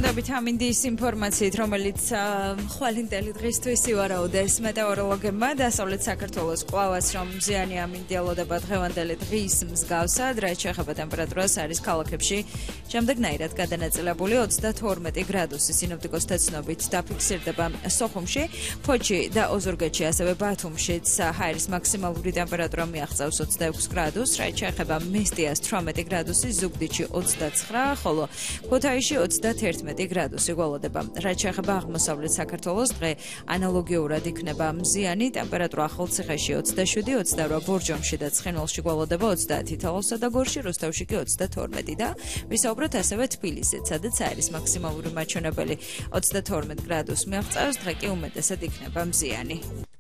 მოგესალმებით ამინდის ინფორმაციით, რომელიც ხვალინდელი დღისთვის ივარაუდეს მეტეოროლოგებმა დასავლეთ საქართველოს კვლავაც რომ მზიანი ამინდი ელოდება დღევანდელი დღის მსგავსად, რაც შეეხება ტემპერატურას არის ქალაქებში შემდეგნაირად გადანაწილებული 32 გრადუსი სინოპტიკოსთა ცნობით დაფიქსირდება სოხუმში, ფოთში და ოზურგეთში, ასევე ბათუმშიც ჰაერის მაქსიმალური ტემპერატურა მიაღწევს 26 გრადუსს, რაც შეეხება მესტიას 18 გრადუსი, ზუგდიდში 29, ხოლო ქუთაისში 31 გრადუსი გველოდება. რაც შეეხება აღმოსავლეთ საქართველოს, დღე ანალოგიურად იქნება მზიანი, ტემპერატურა ახალციხეში 27, 28 ბორჯომში და ცხინვალში გველოდება 30 თალავსა და გორში, რუსთავში კი 32 და ვისაუბროთ ასევე თბილისით, სადაც არის მაქსიმალური მაჩვენებელი 32 გრადუსს მიაღწევს, დღე კი უმეტესად იქნება მზიანი.